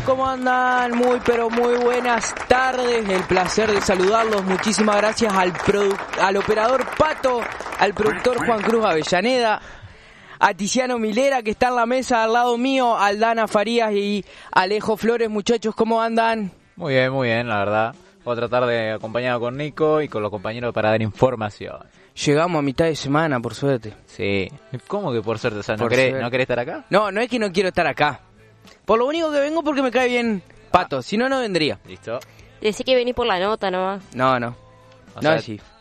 ¿cómo andan? Muy pero muy buenas tardes, el placer de saludarlos, muchísimas gracias al operador Pato, al productor Juan Cruz Avellaneda, a Tiziano Milera que está en la mesa al lado mío, a Aldana Farías y Alejo Flores. Muchachos, ¿cómo andan? Muy bien, la verdad. Otra tarde acompañado con Nico y con los compañeros para dar información. Llegamos a mitad de semana, por suerte. Sí. ¿Cómo que por suerte? O sea, ¿no Por querés, suerte. ¿no querés estar acá? No es que no quiero estar acá. Por lo único que vengo porque me cae bien Pato, si no, no vendría. Listo. Decí que venís por la nota nomás. No. O No, sea, sí.